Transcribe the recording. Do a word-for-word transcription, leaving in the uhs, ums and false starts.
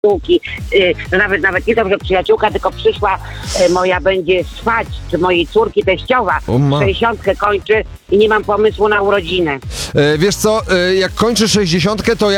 przyjaciółki, y, nawet, nawet nie to, że przyjaciółka, tylko przyszła, y, moja będzie spać, czy mojej córki teściowa, O ma- sześćdziesiątkę kończy i nie mam pomysłu na urodzinę. E, wiesz co, e, jak kończy sześćdziesiątkę, to ja